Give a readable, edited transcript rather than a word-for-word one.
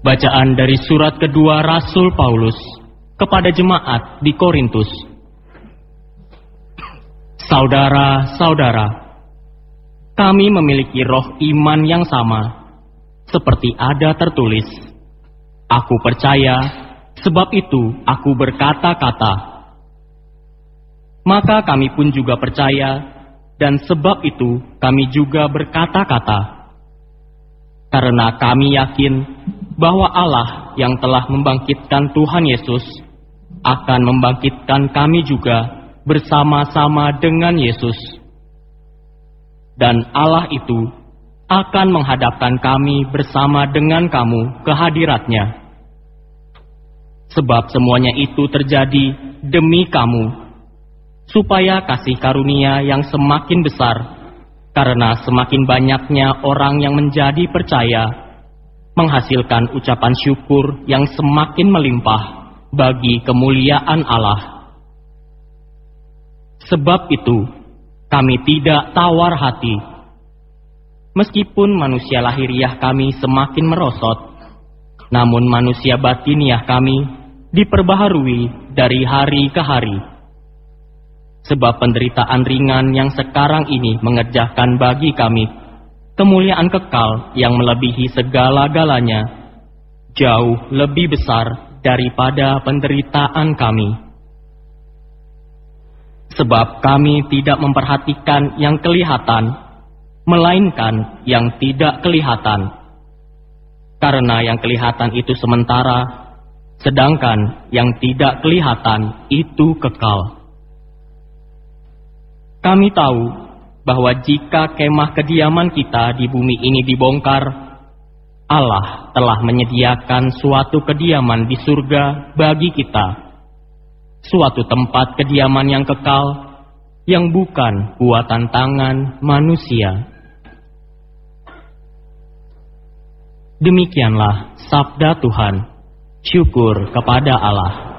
Bacaan dari surat kedua Rasul Paulus kepada jemaat di Korintus. Saudara-saudara, kami memiliki roh iman yang sama, seperti ada tertulis, "Aku percaya, sebab itu aku berkata-kata." Maka kami pun juga percaya, dan sebab itu kami juga berkata-kata. Karena kami yakin bahwa Allah yang telah membangkitkan Tuhan Yesus akan membangkitkan kami juga bersama-sama dengan Yesus. Dan Allah itu akan menghadapkan kami bersama dengan kamu ke hadirat-Nya. Sebab semuanya itu terjadi demi kamu, supaya kasih karunia yang semakin besar, karena semakin banyaknya orang yang menjadi percaya, menghasilkan ucapan syukur yang semakin melimpah bagi kemuliaan Allah. Sebab itu, kami tidak tawar hati. Meskipun manusia lahiriah kami semakin merosot, namun manusia batiniah kami diperbaharui dari hari ke hari. Sebab penderitaan ringan yang sekarang ini mengerjakan bagi kami kemuliaan kekal yang melebihi segala-galanya, jauh lebih besar daripada penderitaan kami. Sebab kami tidak memperhatikan yang kelihatan, melainkan yang tidak kelihatan. Karena yang kelihatan itu sementara, sedangkan yang tidak kelihatan itu kekal. Kami tahu bahwa jika kemah kediaman kita di bumi ini dibongkar, Allah telah menyediakan suatu kediaman di surga bagi kita, suatu tempat kediaman yang kekal, yang bukan buatan tangan manusia. Demikianlah sabda Tuhan. Syukur kepada Allah.